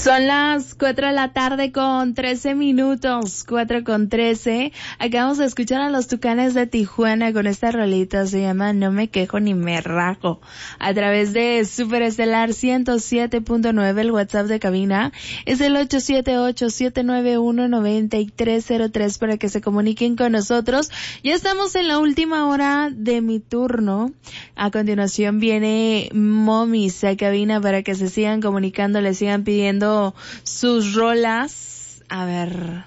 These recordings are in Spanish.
Son las 4 de la tarde con 13 minutos, 4:13. Acabamos de escuchar a los Tucanes de Tijuana con esta rolita, se llama No me quejo ni me rajo. A través de Superestelar 107.9, el WhatsApp de cabina es el 878-791-9303 para que se comuniquen con nosotros. Ya estamos en la última hora de mi turno. A continuación viene Momis a cabina para que se sigan comunicando, le sigan pidiendo sus rolas. A ver,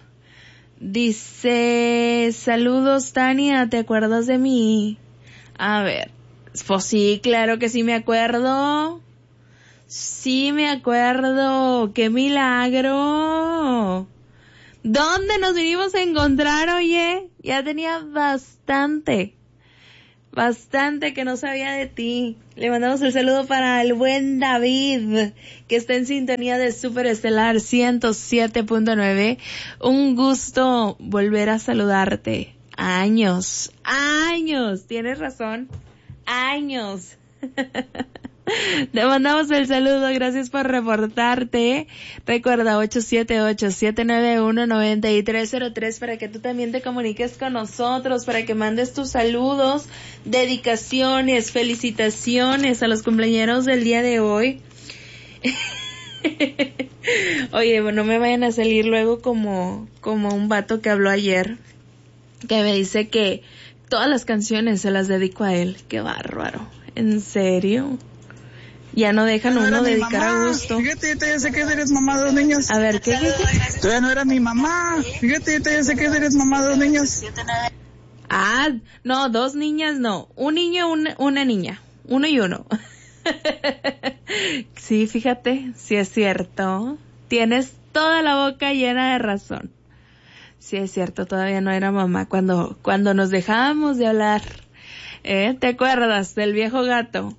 dice: saludos Tania, ¿te acuerdas de mí? A ver, pues sí, claro que sí me acuerdo. Sí me acuerdo. ¡Qué milagro! ¿Dónde nos vinimos a encontrar, oye? Ya tenía bastante que no sabía de ti. Le mandamos el saludo para el buen David, que está en sintonía de Superestelar 107.9. Un gusto volver a saludarte. Años, tienes razón, años. Te mandamos el saludo, gracias por reportarte. Recuerda 878-791-9303 para que tú también te comuniques con nosotros, para que mandes tus saludos, dedicaciones, felicitaciones a los cumpleañeros del día de hoy. Oye, no me vayan a salir luego como un vato que habló ayer, que me dice que todas las canciones se las dedico a él. Qué bárbaro, ¿en serio? Ya no dejan uno dedicar a gusto. Fíjate, ya sé que eres mamá de dos niños. A ver, ¿qué? Todavía no era mi mamá. Fíjate, ya sé que eres mamá de dos niños. Ah, no, dos niñas no. Un niño, una niña. Uno y uno. Sí, fíjate, sí es cierto. Tienes toda la boca llena de razón. Sí es cierto, todavía no era mamá cuando nos dejábamos de hablar. ¿Te acuerdas del viejo gato?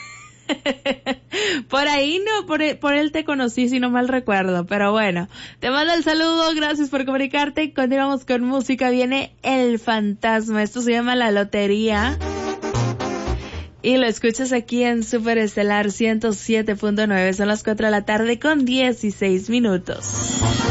Por ahí no, por él te conocí, si no mal recuerdo, pero bueno, te mando el saludo, gracias por comunicarte. Continuamos con música, viene El Fantasma, esto se llama La Lotería y lo escuchas aquí en Superestelar 107.9. Son las 4 de la tarde con 16 minutos.